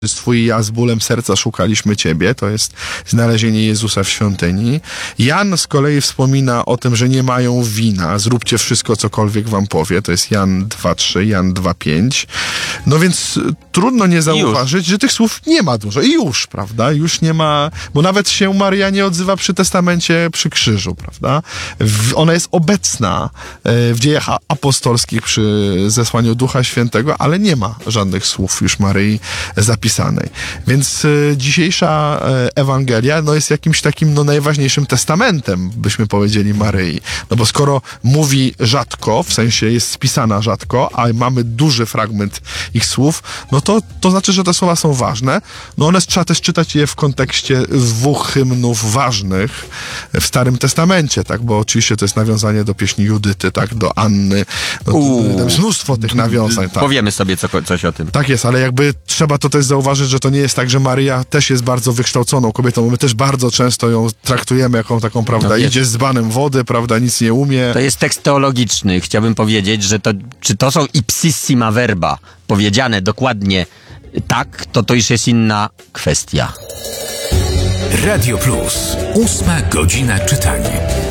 Twój, ja z bólem serca szukaliśmy Ciebie, to jest znalezienie Jezusa w świątyni. Jan z kolei wspomina o tym, że nie mają wina, zróbcie wszystko, cokolwiek wam powie, to jest Jan 2,3, Jan 2,5. No więc trudno nie zauważyć, że tych słów nie ma dużo. I już, prawda? Już nie ma, bo nawet się Maryja nie odzywa przy testamencie, przy krzyżu, prawda? Ona jest obecna w dziejach apostolskich przy zesłaniu Ducha Świętego, ale nie ma żadnych słów już Maryi zapisanej. Więc dzisiejsza Ewangelia no, jest jakimś takim no, najważniejszym testamentem, byśmy powiedzieli, Maryi. No bo skoro mówi rzadko, w sensie jest spisana rzadko, a mamy duży fragment ich słów, no to znaczy, że te słowa są ważne. No one trzeba też czytać je w kontekście dwóch hymnów ważnych w Starym Testamencie, tak? Bo oczywiście to jest nawiązanie do pieśni Judyty, tak? Do Anny. No, tam jest mnóstwo tych nawiązań. Tak. Powiemy sobie coś o tym. Tak jest, ale jakby trzeba to też zauważyć, że to nie jest tak, że Maryja też jest bardzo wykształconą kobietą, bo my też bardzo często ją traktujemy jako taką, prawda, no idzie z dzbanem wody, prawda, nic nie umie. To jest tekst teologiczny. Chciałbym powiedzieć, że czy to są ipsissima verba powiedziane dokładnie tak, to już jest inna kwestia. Radio Plus. 8 godzina czytania.